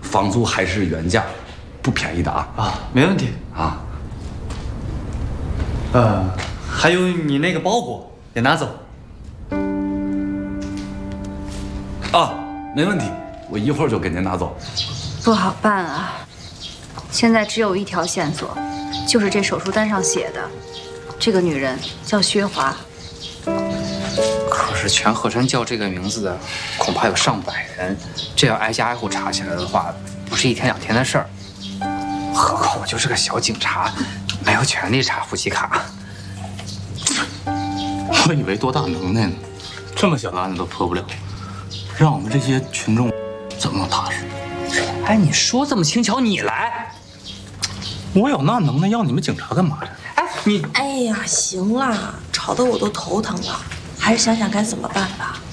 房租还是原价，不便宜的啊。 啊，没问题啊。 还有你那个包裹也拿走。 啊，没问题，我一会儿就给您拿走。 不好办啊，现在只有一条线索，就是这手术单上写的，这个女人叫薛华。 可是全鹤山叫这个名字的恐怕有上百人，这要挨家挨户查起来的话，不是一天两天的事儿。何况我就是个小警察，没有权利查户籍卡。 我以为多大能耐呢，这么小的案子都破不了，让我们这些群众怎么能踏实？ 哎，你说这么轻巧，你来。 我有那能耐，要你们警察干嘛呀？ 哎，你， 哎呀，行了，吵得我都头疼了，还是想想该怎么办吧。